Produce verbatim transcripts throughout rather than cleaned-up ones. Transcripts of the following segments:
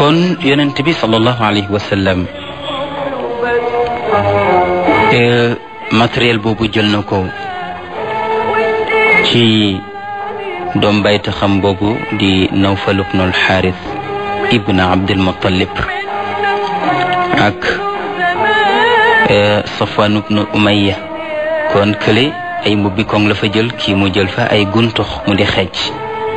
kon yonent bi sallallahu alayhi wa sallam matériel boobu jël na ko ci doom bayta xam boobu di Nawfal ibn al-Harith ibn Abdul Muttalib ak Safwan ibn Umayya kon kële ay mbubbi koŋ la fa jël kii mu jël fa ay guntux mu di xeej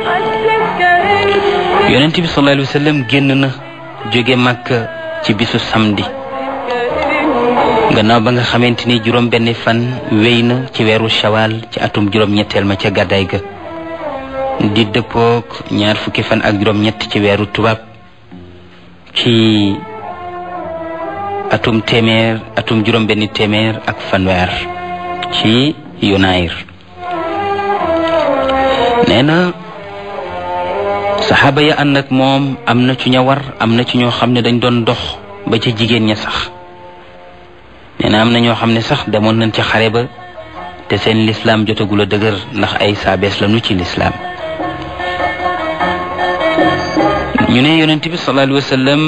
yonent bi sallallahu alayhi wa sallam génn na jóge Makka ci bisu samedi gannaaw ba nga xamante ni juróom benn fan wéy na ci weeru shawal ci atum juróom ñetteel ma ca gàddaay ga di dëppook ñaar fukki fan ak juróom ñett ci weeru tubaab ci atum téeméer atum juróom benn téeméer ak fanweer ci Yunayr nee na saxaaba ya ànd ak moom am na ci ña war am na ci ñoo xam ne dañ doon dox ba ca jigéen ña sax nee na am na ñoo xam ne sax demoon nañ ci xare ba te seen lislaam jotagul a dëgër ndax ay saabees lañu ci lislaam ñu ne yonent bi sallallahu alayhi wa sallam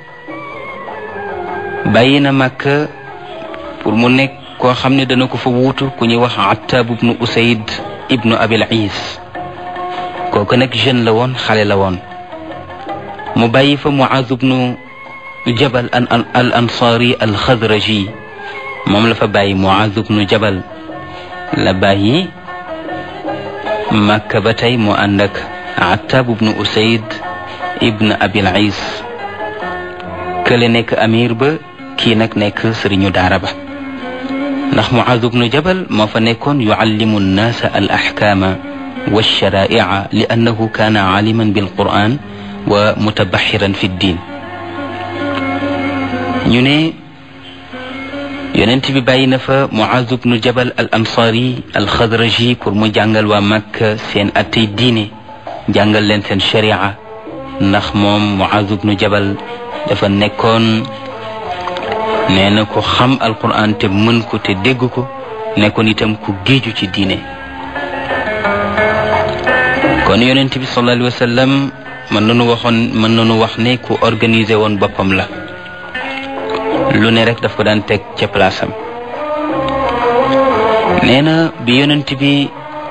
bàyyi na Makka pour mu nekk koo xam ne dana ko fa wuutu ku ñuy wax Attab ibnu Usayd ibnu Abil Is kooku nag jeune la woon xale la woon mu bàyyi fa Muaz ibnu Jabal al Ansari al Xadraji moom la fa bàyyi Muaz ibnu Jabal la bàyyi Makka ba tey mu ànd ak Attab ibnu Usayd ibnu Abil Is kële nekk amir ba kii nag nekk sëriñu daara ba ndax Muaz ibnu Jabal moo fa nekkoon yuallimu nnaasa al ahkaama wa sharaa'i'a li annahu kaana aaliman bil qur'aan wa mutabaxiran fi ddiin ñu ne yonent bi bàyyi na fa Muaz ibnu Jabal al Ansari al Xadraji pour mu jàngal waa Makka seen attey diine jàngal leen seen sharia ndax moom Muaz ibnu Jabal dafa nekkoon nee na ko xam alquran te mën ko te dégg ko nekkoon itam ku géeju ci diine kon yonent bi sallallahu alayhi wa sallam mën nañu waxoon mën nañu wax ne ku organisé woon boppam la lu ne rek daf ko daan teg ca place am nee na bi yonent bi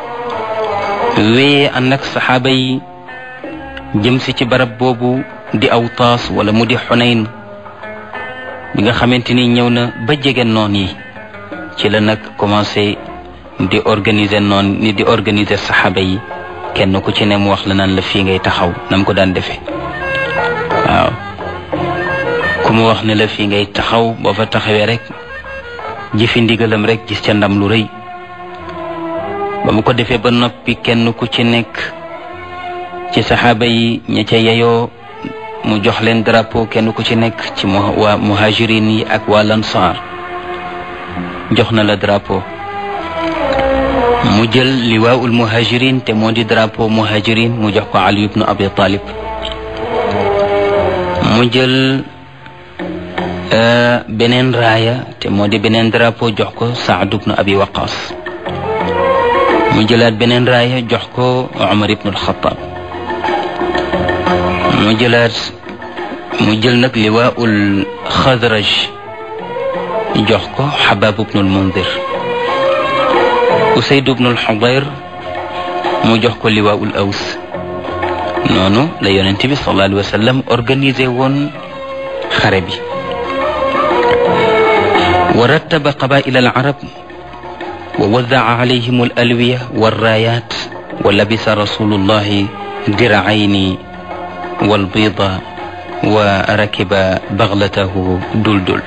wéyee ànd ak saxaaba yi jëm si ci barab boobu di Awtaas wala mu di Xunayn bi nga xamante ni ñëw na ba jege noon yi ci la nag commencé di organiser noon ni di organiser saxaaba yi kenn ku ci ne mu wax la naan la fii ngay taxaw nam ko daan defee waaw ku mu wax ne la fii ngay taxaw boo fa taxawee rek jëfi ndigalam rek gis ca ndam lu rëy ba mu ko defee ba noppi kenn ku ci nekk ci saxaaba yi ña ca yeyoo mu jox leen drapeau kenn ku ci nekk ci waa muhajirin yi ak waa lansaar jox na la drapeau mu jël liwaa'ul muhajirin te moo di drapeau muhajirin mu jox ko Ali ibnu Abi Talib mu jël beneen raaya te moo di beneen drapeau jox ko Saad ibnu Abi Waqas mu jëlaat beneen raaya jox ko Umar ibnu al-Khattab mu jëlaat mu jël nag liwaa'ul Xadraj jox ko Xabaab ibnu al-Mundir Usayd ibnu al-Hudayr mu jox ko liwaa'ul Aws noonu la yonent bi sallallahu alayhi wa sallam organisé woon xare bi wa rattaba qabaa'ila al-arab wa wadda'a alayhim al-alwiya war-raayaat wa labisa rasulullahi dir'ayni wal biida wa rakiba baxlatahu duldul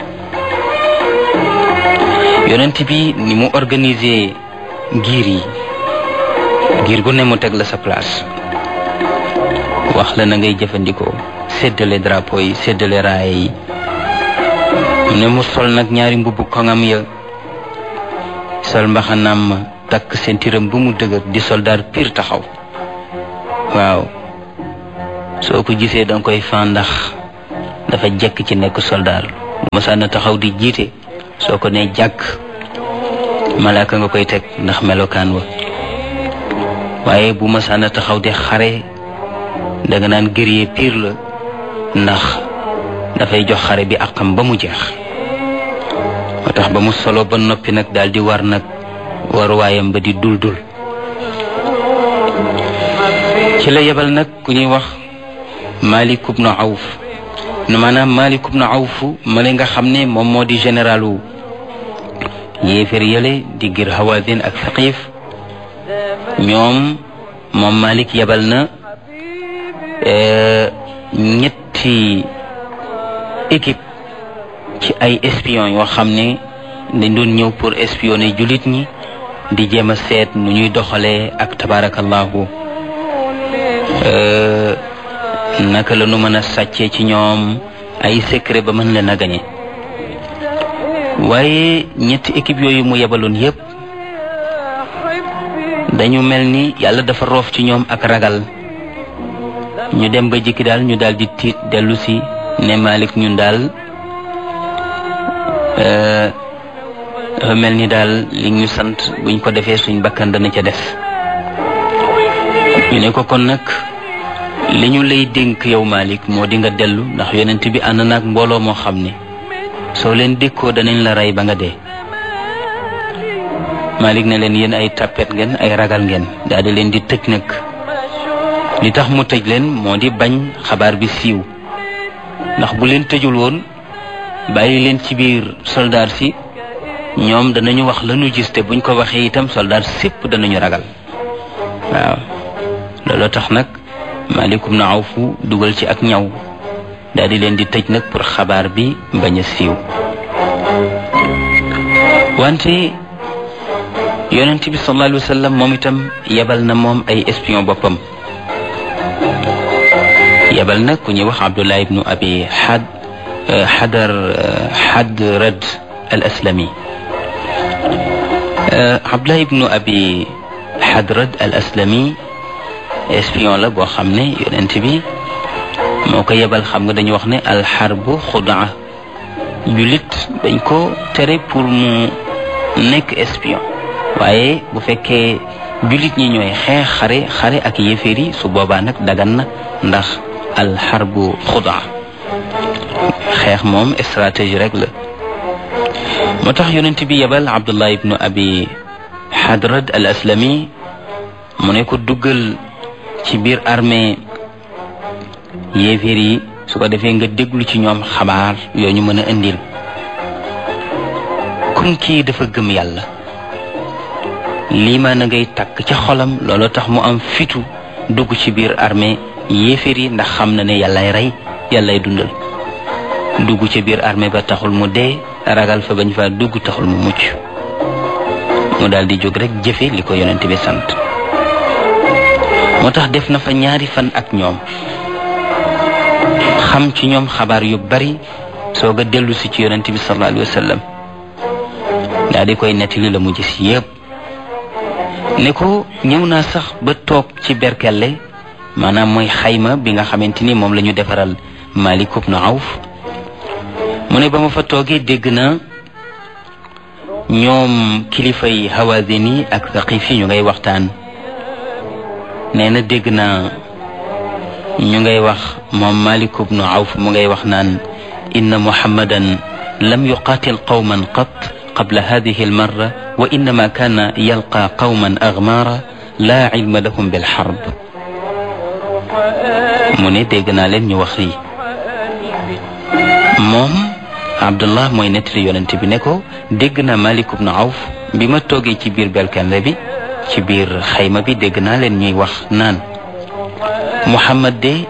yonent bi ni mu organisé giir yi giir gu ne mu teg la sa place wax la na ngay jëfandikoo séddale drapeau yi séddale raaya yi ne mu sol nag ñaari mbubbu koŋam ya sol mbaxanaam ma takk sentiram bu mu dëgër di soldaar pire taxaw waaw soo ko gisee danga koy fan ndax dafa jekk ci nekk soldaar mosaan na taxaw di jiite soo ko ne jàkk malaaka nga koy teg ndax melokaan wa waaye bu mosaan na taxaw di xare danga naan guerrier pire la ndax dafay jox xare bi àqam ba mu jeex. moo tax ba mu solo ba noppi nag daal di war nag waruwaayam ba di dul dul ci la yebal nag ku ñuy wax Malik ibn Awf ne maanaam Malik ibn Awf ma la nga xam ne moom moo di généralu yéefér yële di gir Hawazin ak Saqif ñoom moom Malik yebal na ñetti équipe ci ay espion yoo xam ne dañ doon ñëw pour espionner jullit ñi di jéem a seet nu ñuy doxalee ak tabarakallahu naka la nu mën a sàccee ci ñoom ay secret ba mën leen a gañe waaye ñetti équipe yooyu mu yebaloon yépp dañu mel ni yàlla dafa roof ci ñoom ak ragal ñu dem ba jikki daal ñu daal di tiit dellu si ne Malik ñun daal dafa mel ni daal li ñu sant buñ ko defee suñ bakkan dana ca def ñu ne ko kon nag li ñu lay dénk yow Malik moo di nga dellu ndax yonent bi ànd naag mbooloo moo xam ne soo leen dékkoo danañ la rey ba nga dee. Malik ne leen yéen ay tappet ngeen ay ragal ngeen daal di leen di tëj nag li tax mu tëj leen moo di bañ xabaar bi siiw ndax bu leen tëjul woon bàyyi leen ci biir soldaar si ñoom danañu wax lañu gis te buñ ko waxee itam soldaar sépp danañu ragal waaw looloo tax nag Malik ibn Awf dugal ci ak ñaw daal di leen di tëj nag pour xabaar bi bañ a siiw wante yonent bi sallallahu alayhi wa sallam moom itam yebal na moom ay espion boppam yebal na ku ñuy wax Abdullah ibnu Abi Had Hadar Hadrad al Aslami Abdullah ibnu Abi Hadrad al Aslami espion la boo xam ne yonent bi moo ko yebal. xam nga dañu wax ne alxarbu xudaa jullit dañ ko tere pour mu nekk espion waaye bu fekkee jullit ñi ñooy xeex xare xare ak yéeféer yi su boobaa nag dagan na ndax alxarbu xudaa xeex moom stratégie rek la. moo tax yonent bi yebal Abdullah ibnu Abi Hadrad al Aslami mu ne ko duggal ci biir armée yéeféer yi su ko defee nga déglu ci ñoom xabaar yoo ñu mën a indil comme kii dafa gëm yàlla lii ma na ngay takk ca xolam looloo tax mu am fitu dugg ci biir armée yéeféer yi ndax xam na ne yàllay rey yàllay dundal dugg ci biir armée ba taxul mu dee ragal fa bañ fa dugg taxul mu mucc mu daal di jóg rek jëfe li ko yonent bi sant. moo tax def na fa ñaari fan ak ñoom xam ci ñoom xabaar yu bari soog a dellu si ci yonent bi sallallahu alayhi wa sallam daal di koy nettali la mu gis yépp ne ko ñëw naa sax ba toog ci berkelle maanaam mooy xayma bi nga xamante ni moom la ñu defaral Malik ibn Awf mu ne ba ma fa toogee dégg na ñoom kilifay Hawazin yi ak Saqif yi ñu ngay waxtaan nee na dégg naa ñu ngay wax moom Malik ibn Awf mu ngay wax naan inna muhammadan lam yuqatil qawman qat qabla hadihi almarra wa innama kana yalqa qawman aghmara la ilma lahum bil harb mu ne dégg naa leen ñu wax lii moom Abdullah mooy nettali yonent bi ne ko dégg naa Malik ibn Awf bi ma toogee ci biir belkanle bi ci biir xayma bi dégg naa leen ñuy wax naan Muhammad de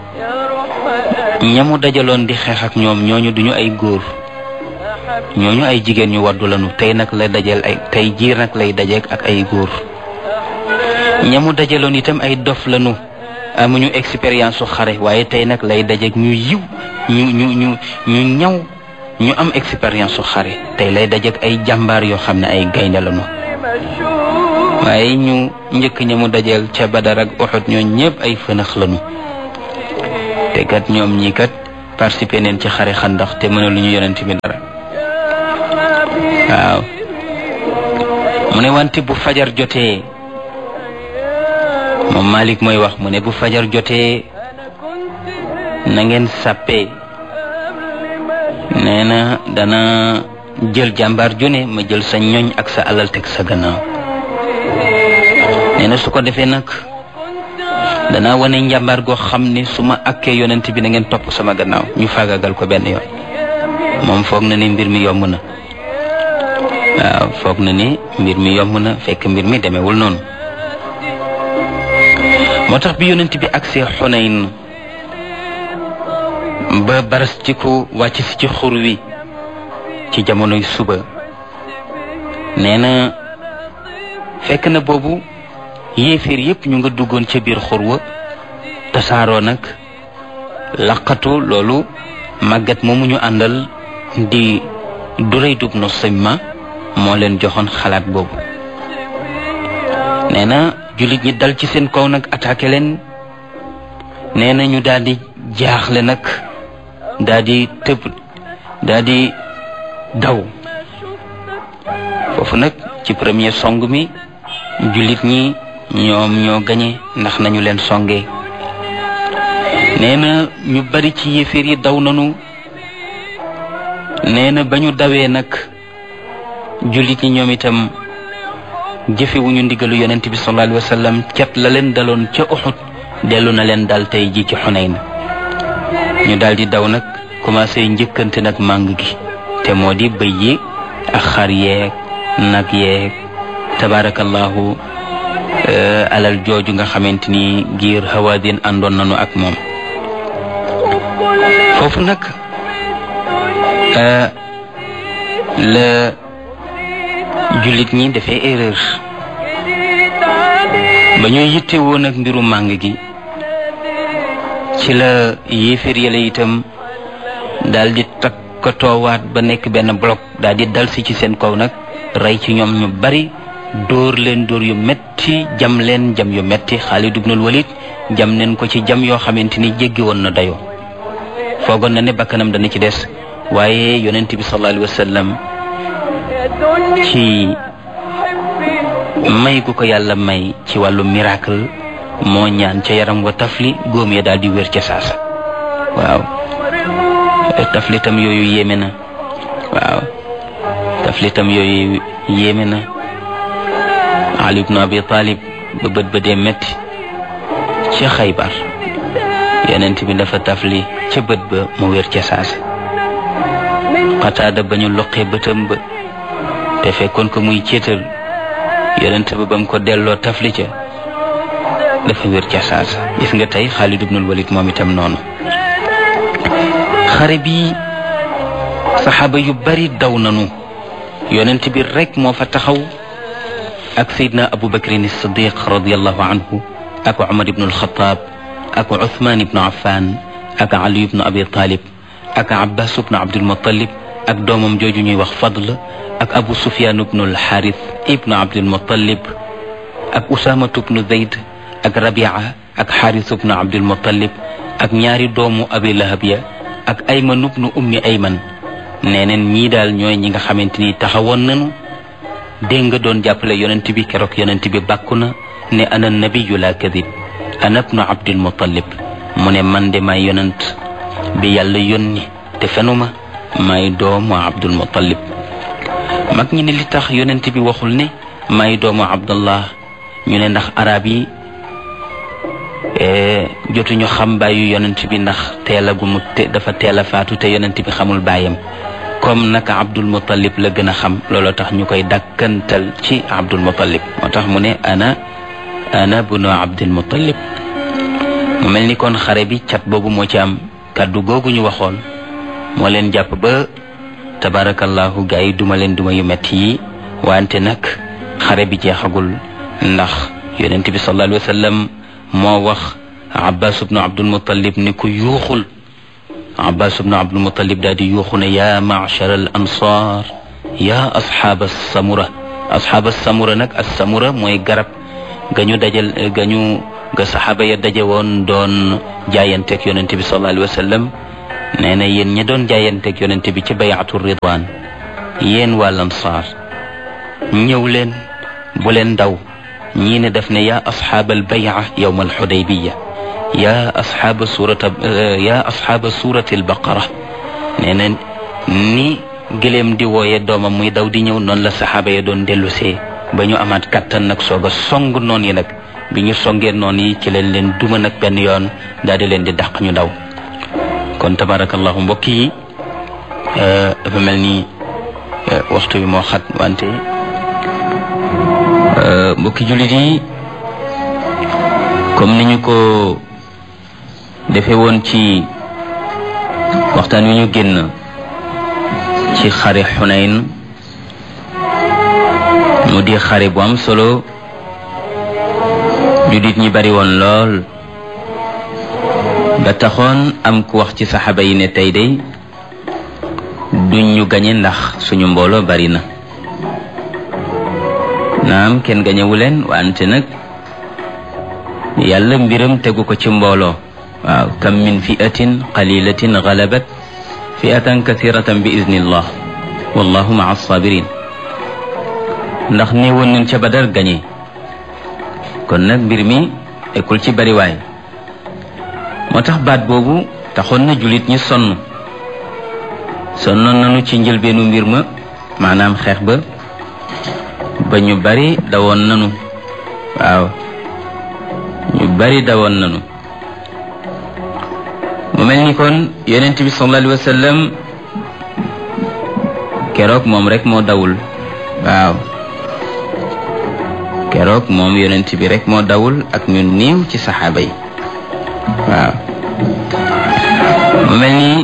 ñamu dajaloon di xeex ak ñoom ñooñu duñu ay góor ñooñu ay jigéen ñu waddu lañu tey nag lay dajal ay tey jiir nag lay dajeek ak ay góor ñamu dajaloon itam ay dof lañu amuñu expérience su xare waaye tey nag lay dajeek ñu yiw ñu ñu ñu ñu ñaw ñu am expérience su xare tey lay dajeek ay jàmbaar yoo xam ne ay gaynde lañu waaye ñu njëkk ña mu dajeel ca Badar ak Uhud ñoo ñëpp ay fënax lañu te kat ñoom ñii kat participé neen ci xare Xandax te mëna lu ñu yonent bi dara waaw mu ne wante bu fajar jotee moom Malik mooy wax mu ne bu fajar jotee na ngeen sàppee nee na dana jël jàmbaar ju ne ma jël sa ñoñ ak sa alal teg sa gannaaw nee na su ko defee nag danaa wane njàmbaar goo xam ne su ma akkee yonent bi na ngeen topp sama gannaaw ñu faagagal ko benn yoon moom foog na ni mbir mi yomb na waaw foog na ni mbir mi yomb na fekk mbir mi demewul noonu moo tax bi yonent bi agsee Xunayn ba baras ci ko wàcc si ci xur wi ci jamonoy suba nee na fekk na boobu yéeféer yépp ñu nga duggoon ca biir xur wa tasaaroo nag laqatu loolu màggat moomu ñu àndal di Durayd ibn Simma moo leen joxoon xalaat boobu nee na jullit ñi dal ci seen kaw nag attaqué leen nee na ñu daal di jaaxle nag daal di tëb daal di daw foofu nag ci premier song mi jullit ñi ñoom ñoo gañe ndax nañu leen songee nee na ñu bari ci yéeféer yi daw nanu nee na ba ñu dawee nag jullit ñi ñoom itam jëfewuñu ndigalu yonent bi sallallahu alayhi wa sallam cat la leen daloon ca Uhud dellu na leen dal tey ji ci Xunayn ñu daal di daw nag commencé njëkkante nag màng gi te moo di bëy yi ak xar yeeg nag yeeg tabarakallahu alal jooju nga xamante ni giir Hawaadin àndoon nañu ak moom foofu nag la jullit ñi dafay erreur ba ñuy yitte woon ak mbiru màng gi ci la yéeféer yàlla itam daal di takkatoowaat ba nekk benn bloc daal di dal si ci seen kaw nag rey ci ñoom ñu bari dóor leen dóor yu metti jam leen jam yu metti Xaalid ibnul Walid jam neen ko ci jam yoo xamante ni jéggi woon na dayoo foogoon na ne bakkanam dana ci des waaye yonent bi sallallahu alayhi wa sallam ci may gu ko yàlla may ci wàllu miracle moo ñaan ca yaram wa tafli góom ya daal di wér ca saasa waaw taflitam yooyu yéeme na waaw taflitam yooyu yéeme na Ali ibn Abi Talib ba bët ba dee metti ca Xaybar yonent bi dafa tafli ca bët ba mu wér ca saasa Qataada ba ñu loqee bëtam ba te fekkoon ko muy céetal yonent ba ba mu ko delloo tafli ca dafa wér ca saasa gis nga tey Xaalid ibnul Walid moom itam noonu xare bi saxaaba yu bari daw nanu yonent bi rek moo fa taxaw ak Seydina Abu Bakrin as-Siddiq radiyallahu anhu ak Umar ibn al-Khattab ak Uthman ibn Affan ak Ali ibn Abi Talib ak Abbas ibn Abdul Muttalib ak doomam jooju ñuy wax Fadl ak Abu Sufyan ibn al-Harith ibn Abdul Muttalib ak Usama ibn Zayd ak Rabia ak Harith ibn Abdul Muttalib ak ñaari doomu Abi Lahab ya ak Ayman ibn Ummi Ayman neneen ñii daal ñooy ñi nga xamante ni taxawoon nañu dégg nga doon jàppale yonent bi keroog yonent bi bàkku na ne ana nabiyyu la kadib ana ibnu Abdul Muttalib mu ne man de may yonent bi yàlla yónni te fenuma may doomu Abdul Muttalib mag ñi ne li tax yonent bi waxul ne may doomu Abdullah ñu ne ndax arab yi jotuñu xam bàyyu yonent bi ndax teela gu mu te dafa teel a faatu te yonent bi xamul bàyyam comme naka Abdul Muttalib la gën a xam looloo tax ñu koy dàkkantal ci Abdul Muttalib moo tax mu ne ana ana bunu Abdul Muttalib mu mel ni kon xare bi cat boobu moo ci am kàddu googu ñu waxoon moo leen jàpp ba tabarakallahu gaa yi duma leen duma yu metti yi wante nag xare bi jeexagul ndax yonent bi sallallahu alayhi wa sallam moo wax Abbas ibnu Abdul Muttalib ni ko yuuxul Abbas ibnu Abdul Muttalib daal di yuuxu ne yaa ma'shar al ansar yaa asxaab as-samura asxaab as-samura nag as-samura mooy garab ga ñu dajal ga ñu ga saxaaba ya daje woon doon jaayanteeg yonent bi sallallahu alayhi wa sallam nee na yéen ñi doon jaayanteeg yonent bi ci bay'atu ridwaan yéen waa Ansaar ñëw leen bu leen daw ñii ne daf ne yaa asxaabal bay'a yawmal xudaybiya yaa asxaaba suurata yaa asxaaba suurati albaqara nee na ni gëléem di wooye doomam muy daw di ñëw noonu la saxaaba ya doon dellusee ba ñu amaat kattan nag soog a song noon yi nag bi ñu songee noon yi ci leen leen duma nag benn yoon daal di leen di dàq ñu daw. kon tabarakallahu mbokk yi dafa mel ni waxtu bi moo xat wante mbokki jullit yi comme ni ñu ko defe woon ci waxtaan wi ñu génn ci xare Xunayn mu di xare bu am solo jullit ñi bari woon lool ba taxoon am ku wax ci saxaaba yi ne tey day duñ ñu gañe ndax suñu mbooloo bari na naam kenn gañewu leen wante nag yàlla mbiram tegu ko ci mbooloo waaw kam min fi'atin qalilatin galabat fi'atan kathiratan bi iznillah wallahu ma'a as-sabirin ndax ne woon nañ ca Badar gañe kon nag mbir mi ekkul ci bariwaay moo tax baat boobu taxoon na jullit ñi sonn sonnoon nañu ci njëlbeenu mbir ma maanaam xeex ba ba ñu bari dawoon nañu waaw ñu bari dawoon nañu mu mel ni kon yonent bi sallallahu alayhi wa sallam keroog moom rek moo dawul waaw keroog moom yonent bi rek moo dawul ak ñu néew ci saxaaba yi waaw mu mel ni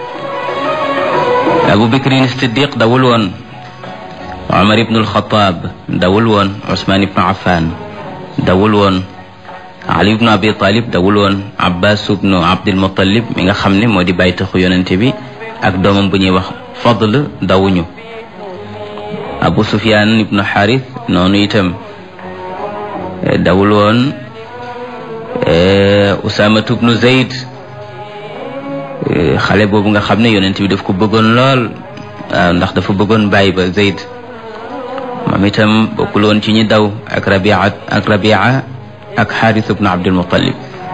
Abu Bakrin Siddiq dawul woon Umar ibn al-Khattab dawul woon Usman ibn Affan dawul woon Ali ibn Abi Talib dawul woon Abbas ibn Abdul Muttalib mi nga xam ne moo di bàyyi taxu yonente bi ak doomam bu ñuy wax Fadl dawuñu Abu Sufyan ibn Harith noonu itam dawul woon Usama ibn Zayd xale boobu nga xam ne yonent bi daf ko bëggoon lool waaw ndax dafa bëggoon bàyyi ba Zayd moom itam bokkul woon ci ñi daw ak Rabia ak Rabia ak Xaaris ibn Abdul Muttalib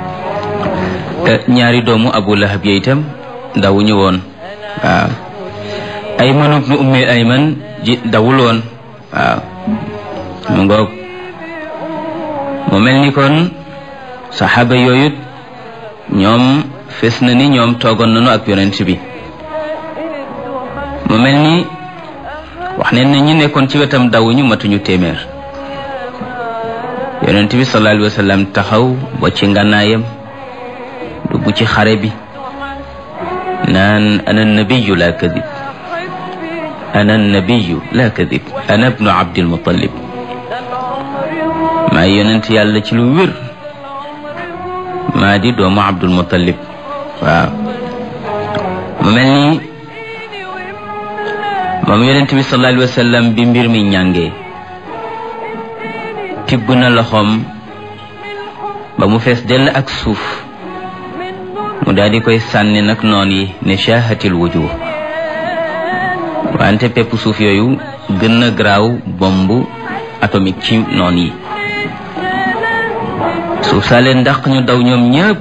ñaari doomu Abu Lahab yi itam dawuñu woon waaw Ayman ibn Ummi Ayman ji dawul woon waaw mu ngoog mu mel ni kon saxaaba yooyu ñoom fes na ni ñoom toogoon nañu ak yonent bi mu mel ni wax ne na ñi nekkoon ci wetam dawuñu matuñu téeméer yonent bi sallallahu alayhi wa sallam taxaw ba ci ngànnaayam dugg ci xare bi naan ana nabiyu la kadib ana nabiyu la kadib ana ibnu Abdil Muttalib maa yonent yàlla ci lu wér maa di doomu Abdul Muttalib waaw mu mel ni moom yonent bi sallallahu alayhi wa sallam bi mbir mi ñàngee tibb na loxoom ba mu fees dell ak suuf mu daal di koy sànni nag noon yi ne shaahatil wujuh wante pepp suuf yooyu gën na garaaw bombe atomique ci noon yi suuf saa leen ndax ñu daw ñoom ñëpp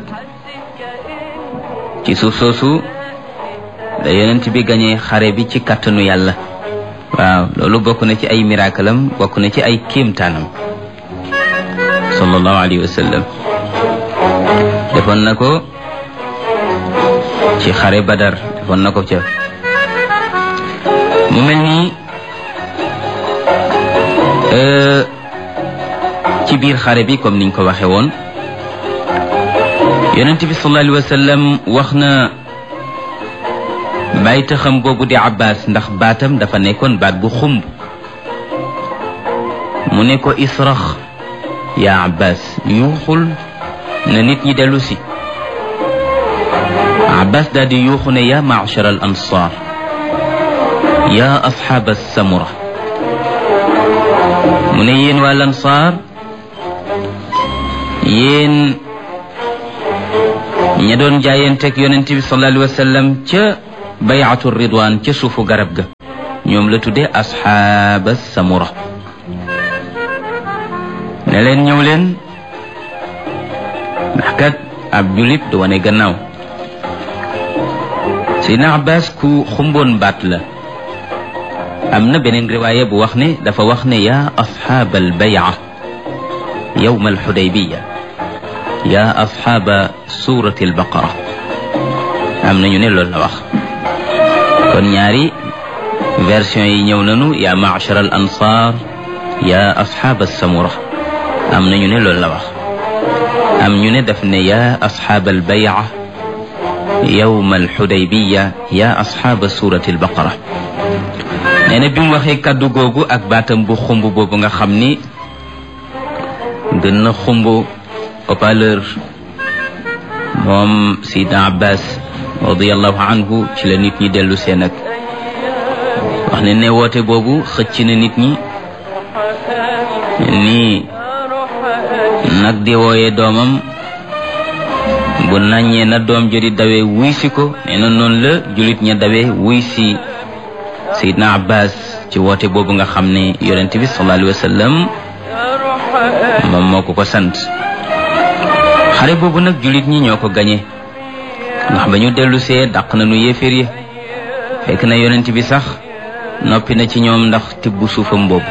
ci suuf soosu da yonent bi gañee xare bi ci kàttanu yàlla waaw loolu bokk na ci ay miracle am bokk na ci ay kéemtaanam sallallahu alayhi wa sallam defoon na ko ci xare Badar defoon na ko ca mu mel ni ci biir xare bi comme niñ ko waxe woon yonent bi sallallahu alayhi wa sallam wax na bàyyi taxam boobu di Abbas ndax baatam dafa nekkoon baat bu xumb mu ne ko israx yaa Abbas yuuxul na nit ñi dellu si Abbas daal di yuuxu ne yaa ma'shar al ansar yaa asxaab as-samura mu ne yéen waa lansaar yéen ña doon jaayanteeg yonent bi sallallahu alayhi wa sallam ca bay'atu ridwaan ca suufu garab ga ñoom la tuddee asxaab as-samura ne leen ñëw leen ndax kat ab julit du wane gannaaw. Seydina Abbas ku xumboon baat la. am na beneen riwaaya bu wax ne dafa wax ne yaa asxaaba albay'a yawma alxudaybiya yaa asxaaba suurati albaqara. am na ñu ne loolu la wax. kon ñaari version yi ñëw nañu yaa ma'shar al ansaar yaa asxaaba samura. am na ñu ne loolu la wax. am ñu ne daf ne yaa asxaaba albay'a yawma alxudaybiya yaa asxaaba suurati albaqara. nee na bi mu waxee kàddu googu ak baatam bu xumb boobu nga xam ni gën na xumb haut-parleur moom Seydina Abbas radiyallahu anhu ci la nit ñi dellu seen ak wax ne ne woote boobu xëcc na nit ñi nii nag di wooyee doomam bu naññee na doom jo di dawee wuy si ko nee na noonu la julit ña dawee wuy si Seydina Abbas ci woote boobu nga xam ne yonent bi sallallahu alayhi wa sallam moom moo ko ko sant. xare boobu nag jullit ñi ñoo ko gañe ndax ba ñu dellu see dàq na nu yéeféer yi fekk na yonent bi sax noppi na ci ñoom ndax tibb suufam boobu.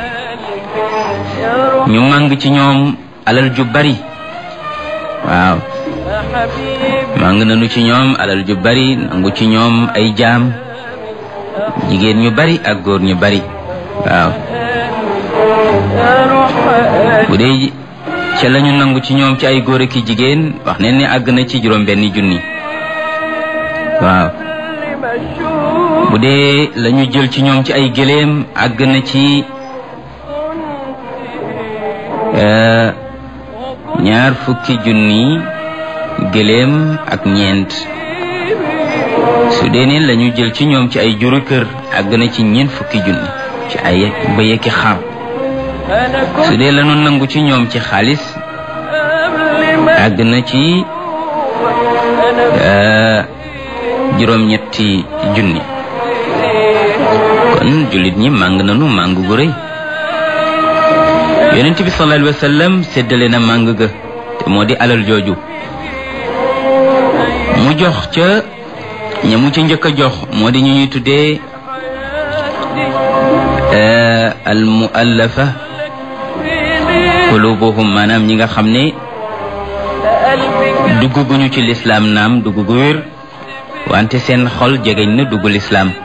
ñu màng ci ñoom alal ju bari waaw màng nañu ci ñoom alal ju bari nangu ci ñoom ay jaam jigéen ñu bari ak góor ñu bari waaw bu dee ca lañu nangu ci ñoom ci ay góor ak jigéen wax ne ni àgg na ci juróom benni junni waaw bu dee lañu jël ci ñoom ci ay gëléem àgg na ci ñaar fukki junni gëléem ak ñeent su dee ne lañu jël ci ñoom ci ay juru kër àgg na ci ñeent fukki junni ci ay bëy ak xar su dee lañu nangu ci ñoom ci xaalis àgg na ci juróom-ñetti junni. kon jullit ñi màng nanu màng gu rëy. yonent bi sallallahu alayhi wa sallam séddale na màng ga te moo di alal jooju mu jox ca ña mu ci njëkk a jox moo di ñu ñuy tuddee al muallafa qulubuhum maanaam ñi nga xam ne dugguguñu ci lislaam naam dugg gu wér wante seen xol jegeñ na dugg lislaam